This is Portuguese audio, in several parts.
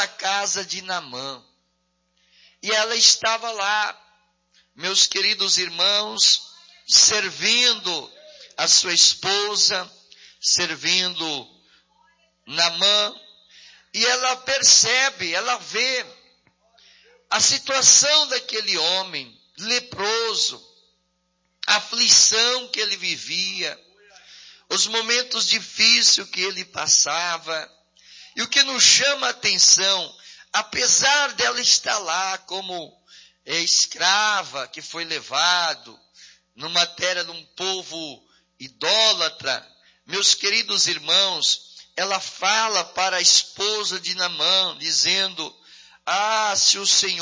na casa de Naamã. E ela estava lá, meus queridos irmãos, servindo a sua esposa, servindo Naamã. E ela percebe, ela vê a situação daquele homem leproso, a aflição que ele vivia, os momentos difíceis que ele passava. E o que nos chama a atenção, apesar dela estar lá como escrava, que foi levado numa terra de um povo idólatra, meus queridos irmãos, ela fala para a esposa de Naamã, dizendo: se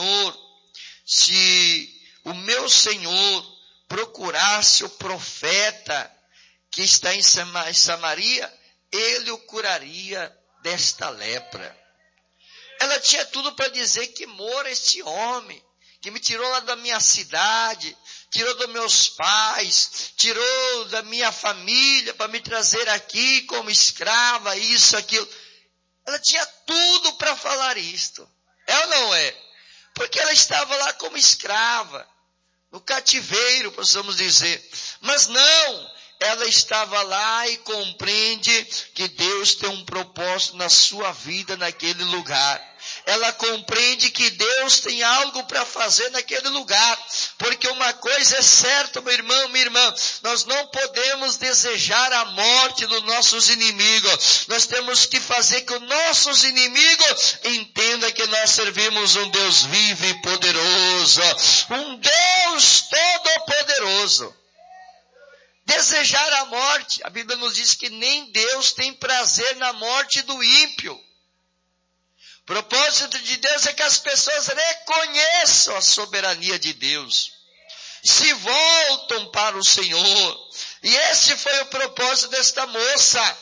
o meu senhor procurasse o profeta que está em Samaria, ele o curaria desta lepra. Ela tinha tudo para dizer: que mora este homem, que me tirou lá da minha cidade, tirou dos meus pais, tirou da minha família para me trazer aqui como escrava, isso, aquilo. Ela tinha tudo para falar isto. É ou não é? Porque ela estava lá como escrava, no cativeiro, possamos dizer. Mas não, ela estava lá e compreende que Deus tem um propósito na sua vida naquele lugar. Ela compreende que Deus tem algo para fazer naquele lugar. Porque uma coisa é certa, meu irmão, minha irmã, nós não podemos desejar a morte dos nossos inimigos. Nós temos que fazer que os nossos inimigos entendam que nós servimos um Deus vivo e poderoso. Um Deus todo-poderoso. Desejar a morte, a Bíblia nos diz que nem Deus tem prazer na morte do ímpio. O propósito de Deus é que as pessoas reconheçam a soberania de Deus, se voltam para o Senhor. E esse foi o propósito desta moça,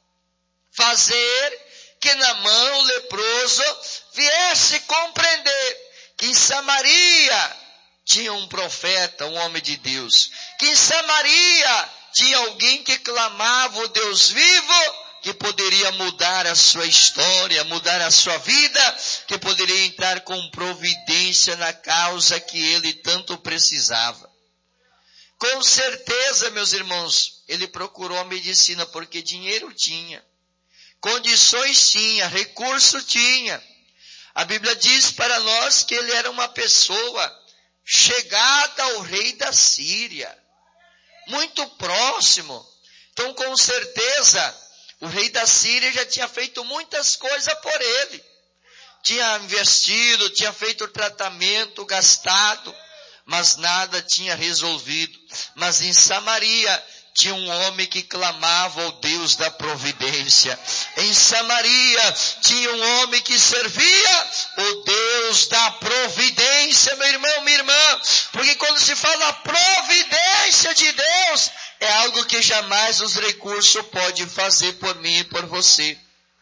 fazer que Naamã, o leproso, viesse compreender que em Samaria tinha um profeta, um homem de Deus, que em Samaria tinha alguém que clamava o Deus vivo, que poderia mudar a sua história, mudar a sua vida, que poderia entrar com providência na causa que ele tanto precisava. Com certeza, meus irmãos, ele procurou a medicina porque dinheiro tinha, condições tinha, recurso tinha. A Bíblia diz para nós que ele era uma pessoa chegada ao rei da Síria, muito próximo. Então, com certeza, o rei da Síria já tinha feito muitas coisas por ele. Tinha investido, tinha feito tratamento, gastado, mas nada tinha resolvido. Mas em Samaria tinha um homem que clamava ao Deus da providência. Em Samaria tinha um homem que servia o Deus da providência, meu irmão, minha irmã. Porque quando se fala providência de Deus, é algo que jamais os recursos podem fazer por mim e por você.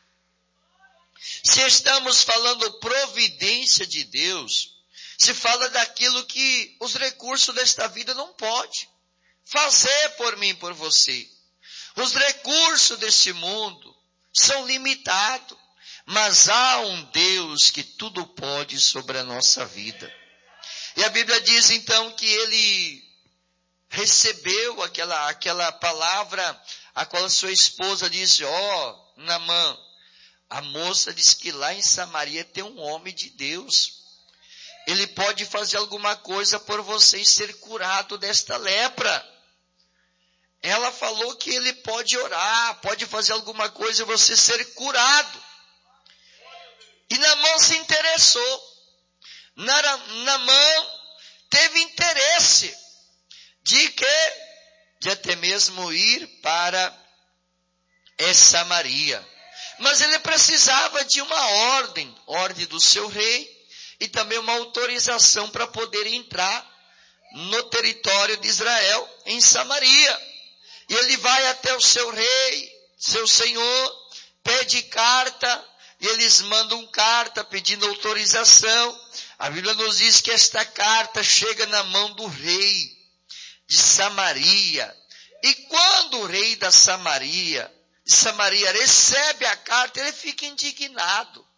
Se estamos falando providência de Deus, se fala daquilo que os recursos desta vida não podem fazer por mim e por você. Os recursos deste mundo são limitados, mas há um Deus que tudo pode sobre a nossa vida. E a Bíblia diz então que ele recebeu aquela palavra a qual a sua esposa disse: Naamã, a moça diz que lá em Samaria tem um homem de Deus. Ele pode fazer alguma coisa por você e ser curado desta lepra. Ela falou que ele pode orar, pode fazer alguma coisa e você ser curado. E Naamã se interessou. Naamã teve interesse de até mesmo ir para Samaria. Mas ele precisava de uma ordem do seu rei e também uma autorização para poder entrar no território de Israel, em Samaria. E ele vai até o seu rei, seu senhor, pede carta, e eles mandam carta pedindo autorização. A Bíblia nos diz que esta carta chega na mão do rei de Samaria. E quando o rei da Samaria recebe a carta, ele fica indignado.